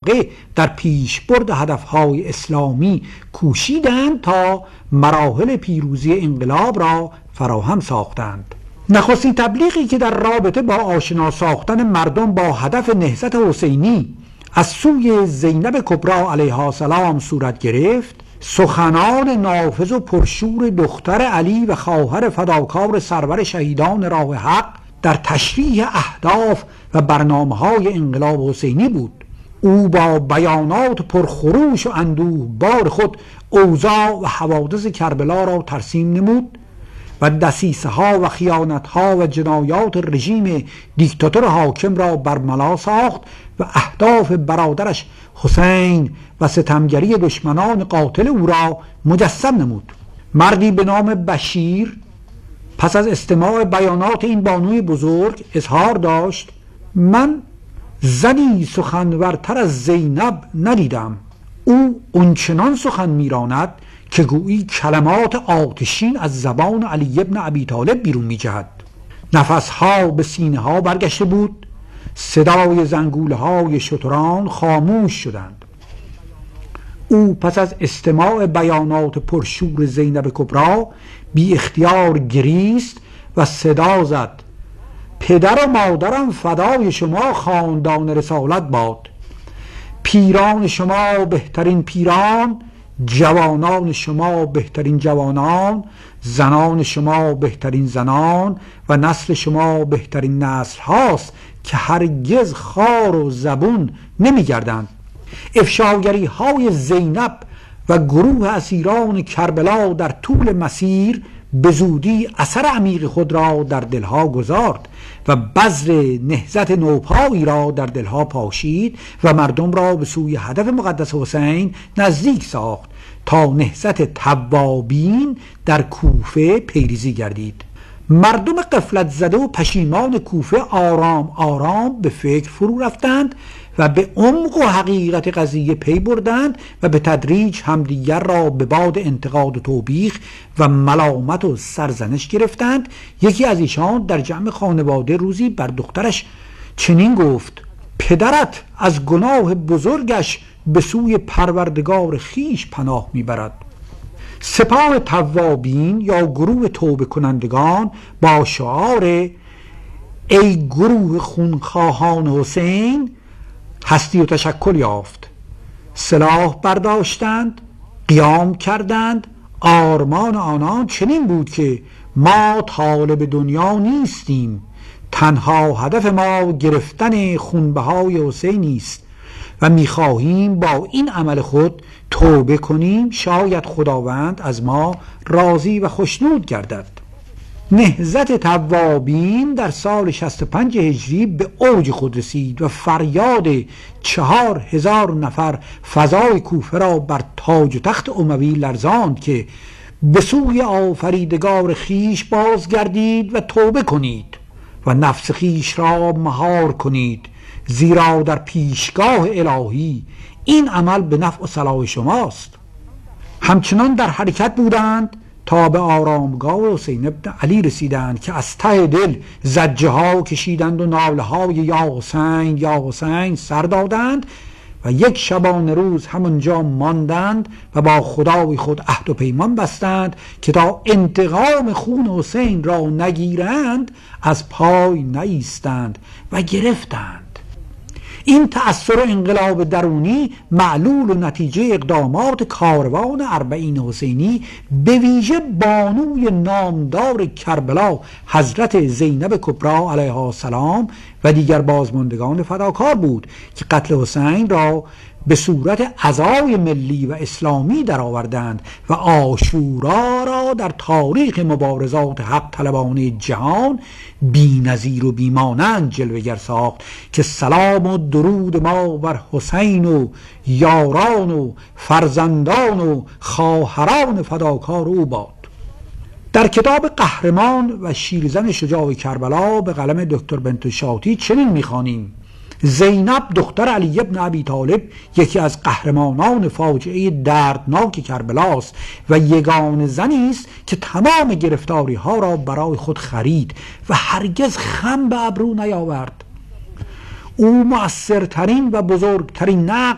واقع در پیشبرد هدفهای اسلامی کوشیدند تا مراحل پیروزی انقلاب را فراهم ساختند. نخستین تبلیغی که در رابطه با آشنا ساختن مردم با هدف نهضت حسینی از سوی زینب کبری علیها السلام صورت گرفت، سخنان نافذ و پرشور دختر علی و خواهر فداکار سرور شهیدان راه حق در تشریح اهداف و برنامه‌های انقلاب حسینی بود. او با بیانات پرخروش و اندوه بار خود اوضاع و حوادث کربلا را ترسیم نمود و دسیسه ها و خیانت ها و جنایات رژیم دیکتاتور حاکم را برملا ساخت و اهداف برادرش حسین و ستمگری دشمنان قاتل او را مجسم نمود. مردی به نام بشیر پس از استماع بیانات این بانوی بزرگ اظهار داشت: من زنی سخنورتر از زینب ندیدم. او اونچنان سخن میراند که گویی کلمات آتشین از زبان علی ابن ابی طالب بیرون می جهد. نفسها به سینه ها برگشته بود، صدای زنگوله های شتران خاموش شدند. او پس از استماع بیانات پرشور زینب کبری بی اختیار گریست و صدا زد: پدر و مادرم فدای شما خاندان رسالت باد. پیران شما بهترین پیران، جوانان شما بهترین جوانان، زنان شما بهترین زنان و نسل شما بهترین نسل هاست که هرگز خار و زبون نمی گردند. افشاگری های زینب و گروه اسیران کربلا در طول مسیر به زودی اثر عمیق خود را در دلها گذارد و بذر نهضت نوپایی را در دلها پاشید و مردم را به سوی هدف مقدس حسین نزدیک ساخت تا نهضت توابین در کوفه پیریزی گردید. مردم غفلت زده و پشیمان کوفه آرام آرام به فکر فرو رفتند و به عمق و حقیقت قضیه پی بردند و به تدریج همدیگر را به باد انتقاد و توبیخ و ملامت و سرزنش گرفتند. یکی از ایشان در جمع خانواده روزی بر دخترش چنین گفت: پدرت از گناه بزرگش به سوی پروردگار خیش پناه میبرد. سپاه توابین یا گروه توبه کنندگان با شعار ای گروه خونخواهان حسین هستی و تشکل یافت. سلاح برداشتند، قیام کردند. آرمان آنان چنین بود که ما طالب دنیا نیستیم، تنها هدف ما گرفتن خونبهای حسینی است و میخواهیم با این عمل خود توبه کنیم، شاید خداوند از ما راضی و خوشنود گردد. نهضت توابین در سال 65 هجری به اوج خود رسید و فریاد 4000 نفر فضای کوفه را بر تاج و تخت اموی لرزاند که به سوی آفریدگار خیش بازگردید و توبه کنید و نفس خیش را مهار کنید، زیرا در پیشگاه الهی این عمل به نفع و صلاح شماست. همچنان در حرکت بودند تا به آرامگاه حسین ابن علی رسیدند که از ته دل زجه ها کشیدند و ناله های یا حسین یا حسین سر دادند و یک شبانه روز همونجا ماندند و با خدای خود عهد و پیمان بستند که تا انتقام خون حسین را نگیرند از پای نایستند و گرفتند. این تأثیر انقلاب درونی معلول و نتیجه اقدامات کاروان اربعین حسینی به ویژه بانوی نامدار کربلا حضرت زینب کبری علیها السلام و دیگر بازماندگان فداکار بود که قتل حسین را به صورت عزای ملی و اسلامی درآوردند و عاشورا را در تاریخ مبارزات حق طلبانه جهان بی‌نظیر و بی‌مانند جلوه‌گر ساخت که سلام و درود ما بر حسین و یاران و فرزندان و خواهران فداکار او باد. در کتاب قهرمان و شیرزن شجاع کربلا به قلم دکتر بنتو شاطی چنین می‌خوانیم: زینب دختر علی ابن ابی طالب یکی از قهرمانان فاجعه دردناک کربلاست و یگانه زنی است که تمام گرفتاری ها را برای خود خرید و هرگز خم به ابرو نیاورد. او مؤثرترین و بزرگترین نقد